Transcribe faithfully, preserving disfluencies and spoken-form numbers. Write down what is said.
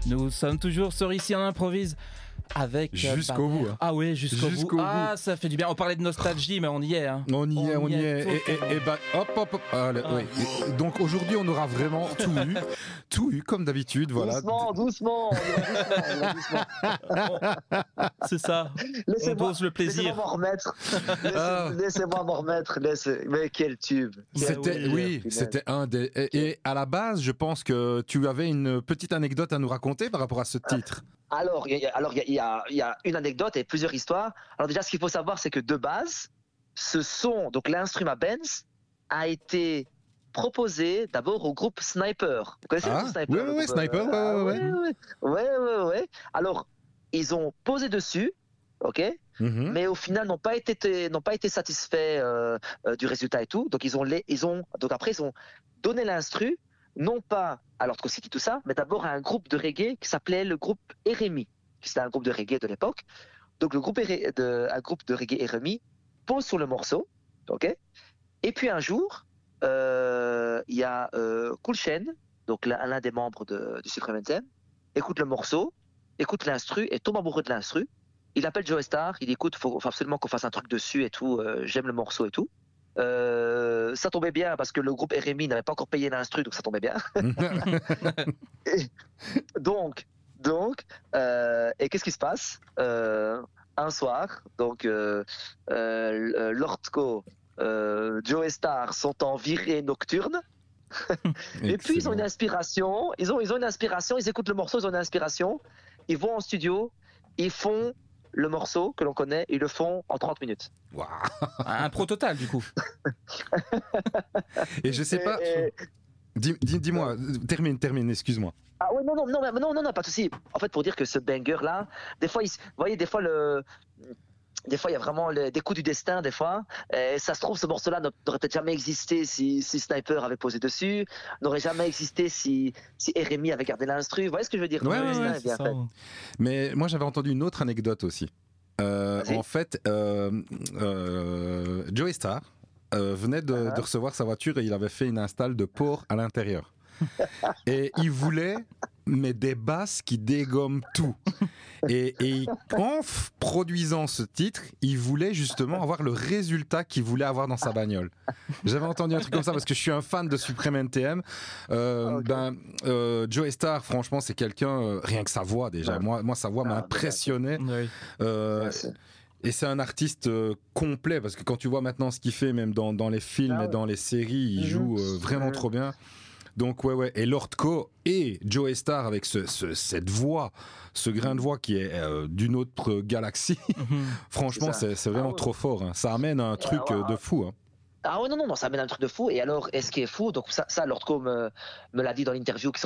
Nous sommes toujours sur Ici on improvise avec jusqu'au bout. Hein. Ah oui, jusqu'au, jusqu'au bout. bout. Ah, ça fait du bien. On parlait de nostalgie, mais on y est. Hein. On y est, on, on y est. est. Et, et, et bah, hop, hop, hop. Allez, ah. oui. et, donc aujourd'hui, on aura vraiment tout eu, tout eu comme d'habitude. Voilà. Doucement, doucement. doucement, doucement. C'est ça. Laissez-moi, on dose le plaisir. Laissez-moi m'en remettre. Laissez, ah. Laissez-moi m'en remettre. Laissez... Mais quel tube. C'était, oui, oui c'était un des. Et, et à la base, je pense que tu avais une petite anecdote à nous raconter par rapport à ce titre. Alors, il y, alors il, y a, il y a une anecdote et plusieurs histoires. Alors déjà, ce qu'il faut savoir, c'est que de base, ce son, donc l'instrument Benz, a été proposé d'abord au groupe Sniper. Vous connaissez ah, le Sniper? Oui, oui, oui, Sniper, euh, ouais, ouais, ouais. Ouais, ouais, ouais. Alors, ils ont posé dessus, ok, mm-hmm. mais au final, n'ont pas été, n'ont pas été satisfaits euh, euh, du résultat et tout. Donc, ils ont, les, ils ont, donc après, ils ont donné l'instru, non pas à Lord City tout ça, mais d'abord à un groupe de reggae qui s'appelait le groupe Eremi, qui c'était un groupe de reggae de l'époque. Donc le groupe de, un groupe de reggae Eremi pose sur le morceau, ok. Et puis un jour, il euh, y a euh, Cool Chain, donc l'un, l'un des membres de, du Supreme N T M, écoute le morceau, écoute l'instru et tombe amoureux de l'instru. Il appelle Joey Starr, il écoute, faut, faut absolument qu'on fasse un truc dessus et tout. Euh, j'aime le morceau et tout. Euh, ça tombait bien parce que le groupe R M I n'avait pas encore payé l'instru, donc ça tombait bien. et donc, donc, euh, et qu'est-ce qui se passe euh, un soir, donc euh, euh, Lordco, euh, Joey Starr sont en virée nocturne. Et puis ils ont une inspiration, ils ont, ils ont une inspiration, ils écoutent le morceau, ils ont une inspiration, ils vont en studio, ils font le morceau que l'on connaît, ils le font en trente minutes. Wow. Un pro total, du coup. Et je sais et, pas. Et... Dis, dis, dis-moi, euh... termine, termine, excuse-moi. Ah ouais, non, non, non, non, non, non, pas de souci. En fait, pour dire que ce banger-là, des fois, il, vous voyez, des fois, le. Des fois, il y a vraiment le, des coups du destin, des fois. Et ça se trouve, ce morceau-là n'aurait peut-être jamais existé si, si Sniper avait posé dessus, n'aurait jamais existé si, si R M I avait gardé l'instru. Vous voyez ce que je veux dire? Ouais, ouais, ouais, bien fait. Mais moi, j'avais entendu une autre anecdote aussi. Euh, en fait, euh, euh, Joey Starr euh, venait de, uh-huh. de recevoir sa voiture et il avait fait une install de port à l'intérieur. Et il voulait mais des basses qui dégomment tout. Et, et en f- produisant ce titre, il voulait justement avoir le résultat qu'il voulait avoir dans sa bagnole. J'avais entendu un truc comme ça parce que je suis un fan de Supreme N T M. Euh, okay. Ben, euh, Joey Starr, franchement, c'est quelqu'un, euh, rien que sa voix déjà. Ouais. Moi, moi, sa voix m'a impressionné. Oui. Euh, Et c'est un artiste euh, complet parce que quand tu vois maintenant ce qu'il fait, même dans, dans les films ah ouais. et dans les séries, il mmh. joue euh, vraiment mmh. trop bien. Donc ouais ouais et Lordco et Joey Starr avec ce, ce, cette voix, ce grain de voix qui est euh, d'une autre galaxie. Mmh. Franchement c'est, c'est, c'est vraiment ah ouais. trop fort. Hein. Ça amène un truc ah ouais. de fou. Hein. Ah ouais non non non ça amène un truc de fou. Et alors et ce qui est fou donc ça ça Lordco me me l'a dit dans l'interview qui